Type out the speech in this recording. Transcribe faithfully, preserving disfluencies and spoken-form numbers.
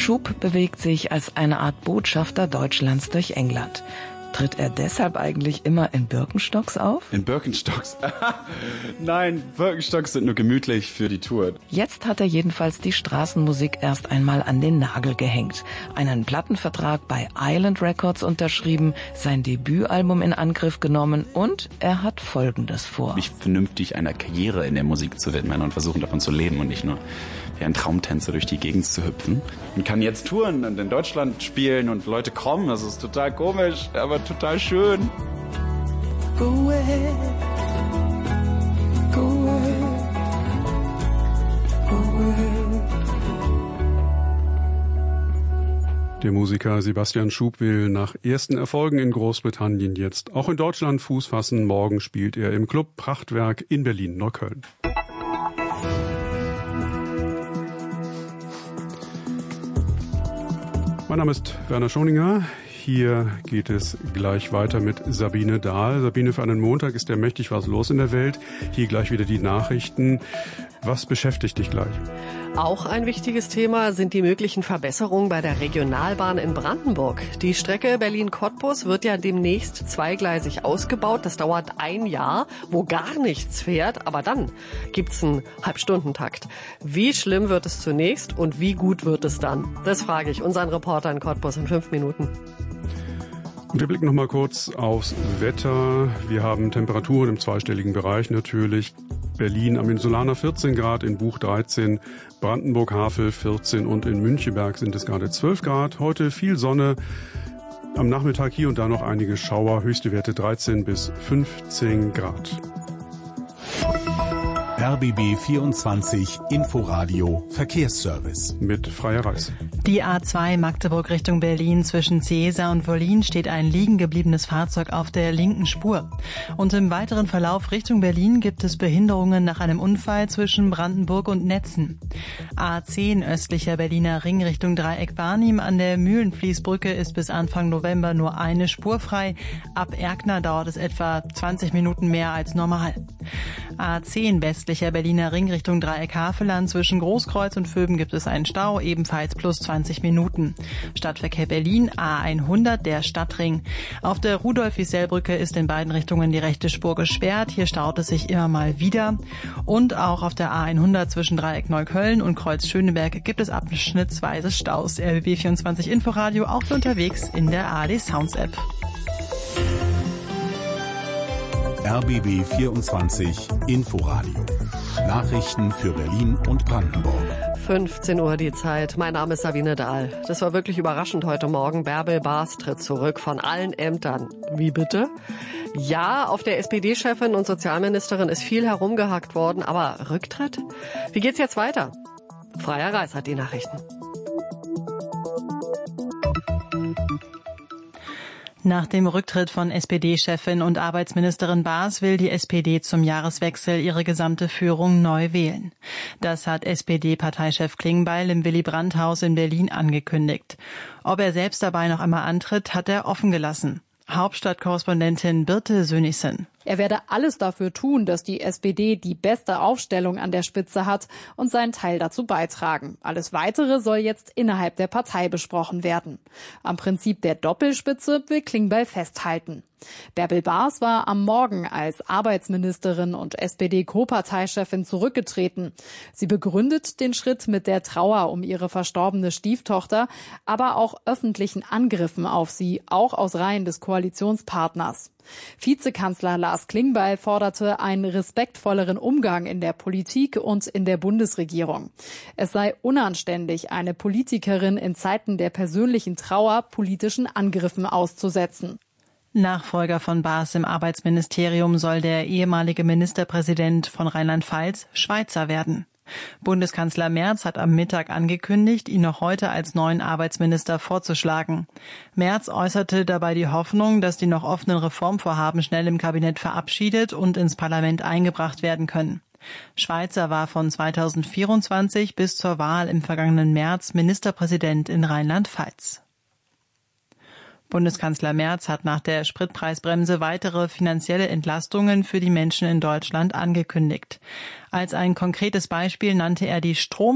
Schub bewegt sich als eine Art Botschafter Deutschlands durch England. Tritt er deshalb eigentlich immer in Birkenstocks auf? In Birkenstocks? Nein, Birkenstocks sind nur gemütlich für die Tour. Jetzt hat er jedenfalls die Straßenmusik erst einmal an den Nagel gehängt. Einen Plattenvertrag bei Island Records unterschrieben, sein Debütalbum in Angriff genommen und er hat Folgendes vor. Mich vernünftig einer Karriere in der Musik zu widmen und versuchen davon zu leben und nicht nur wie ein Traumtänzer durch die Gegend zu hüpfen. Und kann jetzt touren und in Deutschland spielen und Leute kommen. Das ist total komisch, aber total schön. Go away, go away, go away. Der Musiker Sebastian Schub will nach ersten Erfolgen in Großbritannien jetzt auch in Deutschland Fuß fassen. Morgen spielt er im Club Prachtwerk in Berlin-Neukölln. Mein Name ist Werner Schoninger. Hier geht es gleich weiter mit Sabine Dahl. Sabine, für einen Montag ist ja mächtig was los in der Welt. Hier gleich wieder die Nachrichten. Was beschäftigt dich gleich? Auch ein wichtiges Thema sind die möglichen Verbesserungen bei der Regionalbahn in Brandenburg. Die Strecke Berlin-Cottbus wird ja demnächst zweigleisig ausgebaut. Das dauert ein Jahr, wo gar nichts fährt. Aber dann gibt's einen Halbstundentakt. Wie schlimm wird es zunächst und wie gut wird es dann? Das frage ich unseren Reporter in Cottbus in fünf Minuten. Und wir blicken noch mal kurz aufs Wetter. Wir haben Temperaturen im zweistelligen Bereich natürlich. Berlin am Insulaner vierzehn Grad, in Buch dreizehn, Brandenburg-Havel vierzehn und in Müncheberg sind es gerade zwölf Grad. Heute viel Sonne, am Nachmittag hier und da noch einige Schauer, höchste Werte dreizehn bis fünfzehn Grad. R B B vierundzwanzig Inforadio Verkehrsservice mit Freier Reis. Die A zwei Magdeburg Richtung Berlin zwischen Cäsar und Wollin steht ein liegen gebliebenes Fahrzeug auf der linken Spur. Und im weiteren Verlauf Richtung Berlin gibt es Behinderungen nach einem Unfall zwischen Brandenburg und Netzen. A zehn östlicher Berliner Ring Richtung Dreieck Barnim an der Mühlenfließbrücke ist bis Anfang November nur eine Spur frei. Ab Erkner dauert es etwa zwanzig Minuten mehr als normal. A zehn westlicher Berliner Ring Richtung Dreieck Havelland zwischen Großkreuz und Vöben gibt es einen Stau, ebenfalls plus zwanzig Minuten. Stadtverkehr Berlin A hundert, der Stadtring. Auf der Rudolf-Wiesel-Brücke ist in beiden Richtungen die rechte Spur gesperrt. Hier staut es sich immer mal wieder. Und auch auf der A hundert zwischen Dreieck Neukölln und Kreuz Schöneberg gibt es abschnittsweise Staus. R B B vierundzwanzig Inforadio auch für unterwegs in der A R D Sounds App. R B B vierundzwanzig Inforadio. Nachrichten für Berlin und Brandenburg. fünfzehn Uhr die Zeit. Mein Name ist Sabine Dahl. Das war wirklich überraschend heute Morgen. Bärbel Baas tritt zurück von allen Ämtern. Wie bitte? Ja, auf der S P D-Chefin und Sozialministerin ist viel herumgehackt worden, aber Rücktritt? Wie geht's jetzt weiter? Freier Reis hat die Nachrichten. Nach dem Rücktritt von S P D-Chefin und Arbeitsministerin Baas will die S P D zum Jahreswechsel ihre gesamte Führung neu wählen. Das hat S P D-Parteichef Klingbeil im Willy-Brandt-Haus in Berlin angekündigt. Ob er selbst dabei noch einmal antritt, hat er offen gelassen. Hauptstadtkorrespondentin Birte Sönnigsen. Er werde alles dafür tun, dass die S P D die beste Aufstellung an der Spitze hat und seinen Teil dazu beitragen. Alles Weitere soll jetzt innerhalb der Partei besprochen werden. Am Prinzip der Doppelspitze will Klingbeil festhalten. Bärbel Baas war am Morgen als Arbeitsministerin und S P D-Co-Parteichefin zurückgetreten. Sie begründet den Schritt mit der Trauer um ihre verstorbene Stieftochter, aber auch öffentlichen Angriffen auf sie, auch aus Reihen des Koalitionspartners. Vizekanzler Lars Klingbeil forderte einen respektvolleren Umgang in der Politik und in der Bundesregierung. Es sei unanständig, eine Politikerin in Zeiten der persönlichen Trauer politischen Angriffen auszusetzen. Nachfolger von Baas im Arbeitsministerium soll der ehemalige Ministerpräsident von Rheinland-Pfalz Schweizer werden. Bundeskanzler Merz hat am Mittag angekündigt, ihn noch heute als neuen Arbeitsminister vorzuschlagen. Merz äußerte dabei die Hoffnung, dass die noch offenen Reformvorhaben schnell im Kabinett verabschiedet und ins Parlament eingebracht werden können. Schweizer war von zweitausendvierundzwanzig bis zur Wahl im vergangenen März Ministerpräsident in Rheinland-Pfalz. Bundeskanzler Merz hat nach der Spritpreisbremse weitere finanzielle Entlastungen für die Menschen in Deutschland angekündigt. Als ein konkretes Beispiel nannte er die Strom